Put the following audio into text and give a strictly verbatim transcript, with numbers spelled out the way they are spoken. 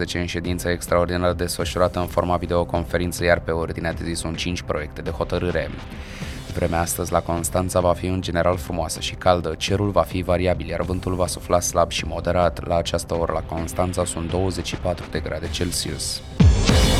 în ședință extraordinară desfășurată în forma videoconferință, iar pe ordinea de zi sunt cinci proiecte de hotărâre. Vremea astăzi la Constanța va fi în general frumoasă și caldă, cerul va fi variabil, iar vântul va sufla slab și moderat. La această oră la Constanța sunt douăzeci și patru de grade Celsius.